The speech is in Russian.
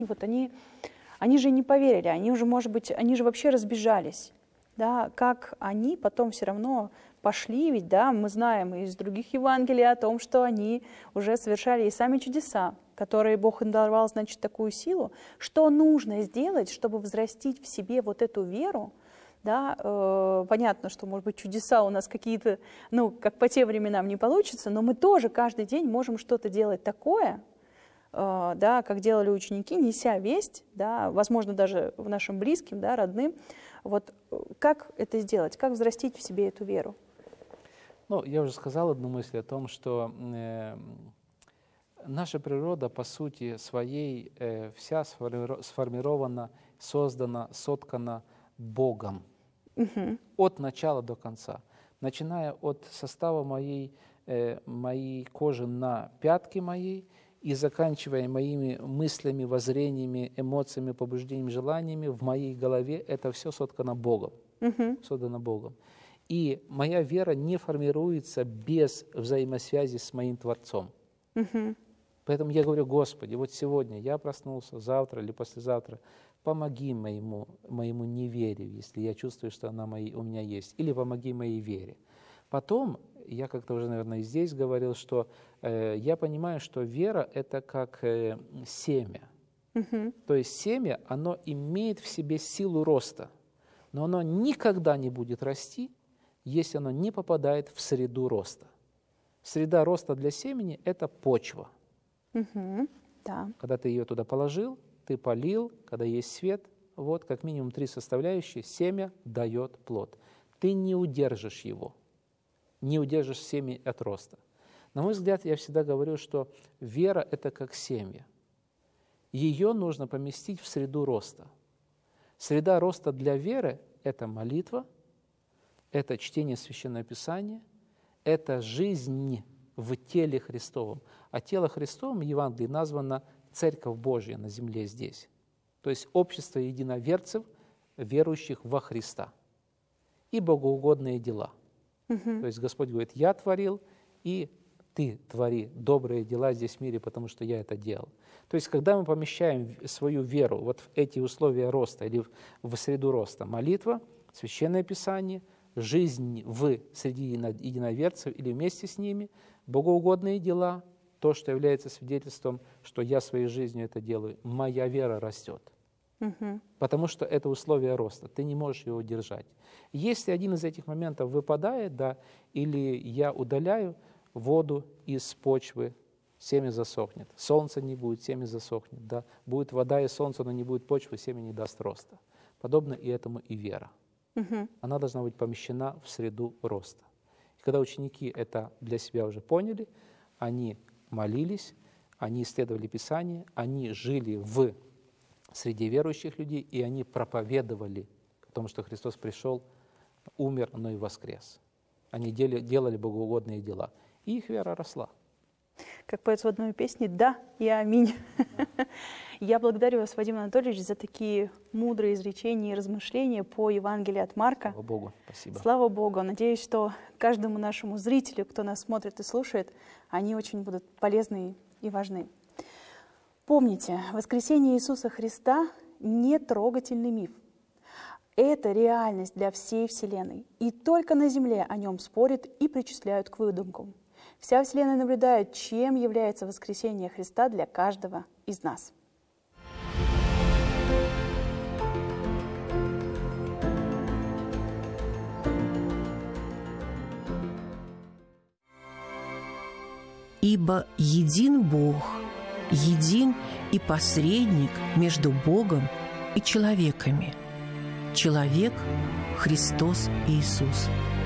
Вот они же не поверили, они уже, может быть, они же вообще разбежались. Да? Как они потом все равно пошли, ведь да, мы знаем из других Евангелий о том, что они уже совершали и сами чудеса, которые Бог им давал, значит, такую силу. Что нужно сделать, чтобы взрастить в себе вот эту веру? Да, понятно, что, может быть, чудеса у нас какие-то, как по тем временам не получится, но мы тоже каждый день можем что-то делать такое, да, как делали ученики, неся весть, да, возможно, даже в нашим близким, да, родным. Вот как это сделать, как взрастить в себе эту веру? Я уже сказал одну мысль о том, что наша природа, по сути своей, вся сформирована, создана, соткана Богом. От начала до конца. Начиная от состава моей кожи на пятке моей и заканчивая моими мыслями, воззрениями, эмоциями, побуждениями, желаниями, в моей голове это все соткано Богом. Создано Богом. И моя вера не формируется без взаимосвязи с моим Творцом. Поэтому я говорю: Господи, вот сегодня я проснулся, завтра или послезавтра, помоги моему неверию, если я чувствую, что она у меня есть, или помоги моей вере. Потом, я как-то уже, наверное, и здесь говорил, что я понимаю, что вера — это как семя. То есть семя, оно имеет в себе силу роста, но оно никогда не будет расти, если оно не попадает в среду роста. Среда роста для семени — это почва. Да. Когда ты ее туда положил, ты полил, когда есть свет, вот как минимум 3 составляющие, семя дает плод. Ты не удержишь его, не удержишь семя от роста. На мой взгляд, я всегда говорю, что вера — это как семя. Ее нужно поместить в среду роста. Среда роста для веры — это молитва, это чтение Священного Писания, это жизнь в теле Христовом. А тело Христовом в Евангелии названо Церковь Божья на земле здесь. То есть общество единоверцев, верующих во Христа. И богоугодные дела. То есть Господь говорит: я творил, и ты твори добрые дела здесь в мире, потому что я это делал. То есть когда мы помещаем свою веру вот в эти условия роста или в среду роста: молитва, Священное Писание, жизнь среди единоверцев или вместе с ними, богоугодные дела, то, что является свидетельством, что я своей жизнью это делаю, моя вера растет. Потому что это условие роста, ты не можешь его удержать. Если один из этих моментов выпадает, да, или я удаляю воду из почвы, семя засохнет. Солнца не будет, семя засохнет. Да. Будет вода и солнце, но не будет почвы, семя не даст роста. Подобно и этому и вера. Она должна быть помещена в среду роста. И когда ученики это для себя уже поняли, они молились, они исследовали Писание, они жили в среде верующих людей, и они проповедовали о том, что Христос пришел, умер, но и воскрес. Они делали богоугодные дела. И их вера росла. Как поется в одной песне: «Да и аминь». Я благодарю вас, Вадим Анатольевич, за такие мудрые изречения и размышления по Евангелию от Марка. Слава Богу, спасибо. Слава Богу. Надеюсь, что каждому нашему зрителю, кто нас смотрит и слушает, они очень будут полезны и важны. Помните, воскресение Иисуса Христа не трогательный миф. Это реальность для всей Вселенной. И только на Земле о нем спорят и причисляют к выдумкам. Вся Вселенная наблюдает, чем является воскресение Христа для каждого из нас. Ибо един Бог, един и посредник между Богом и человеками. Человек – Христос Иисус.